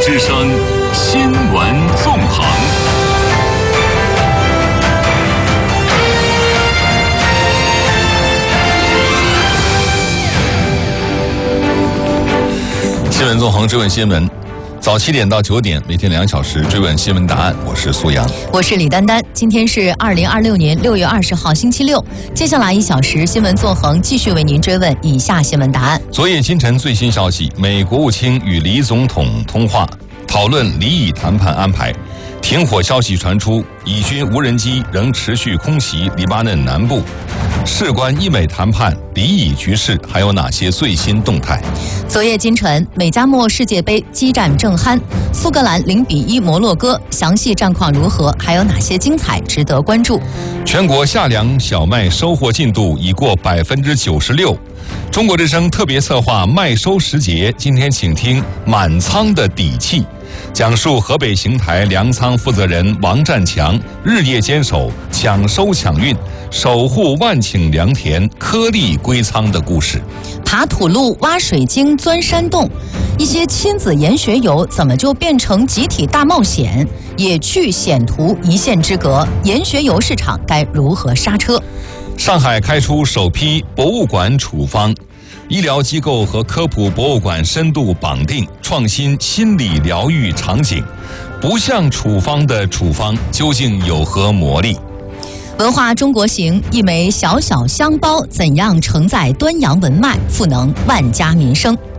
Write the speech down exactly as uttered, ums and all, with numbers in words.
之声新闻纵横。新闻纵横，追问新闻，早七点到九点，每天两小时追问新闻答案。我是苏阳， 我是李丹丹。今天是二零二六年六月二十号，星期六。接下来一小时，新闻纵横继续为您追问以下新闻答案。 昨夜今晨最新消息，美国务卿与李总统通话，讨论离以谈判安排。停火消息传出，以军无人机仍持续空袭黎巴嫩南部。事关伊美谈判离以局势，还有哪些最新动态？ 昨夜今晨，美加墨世界杯激战正酣，苏格兰零比一摩洛哥，详细战况如何？还有哪些精彩值得关注？ 全国夏粮小麦收获进度已过百分之九十六。中国之声特别策划麦收时节，今天请听满仓的底气。讲述河北邢台粮仓负责人王占强日夜坚守抢收抢运，守护万顷良田颗粒归仓的故事。 爬土路、挖水晶、钻山洞，一些亲子研学游怎么就变成集体大冒险？野趣险途一线之隔，研学游市场该如何刹车？ 上海开出首批博物馆处方，医疗机构和科普博物馆深度绑定，创新心理疗愈场景。不像处方的处方究竟有何魔力？ 文化中国行，一枚小小香包怎样承载端阳文脉，赋能万家民生？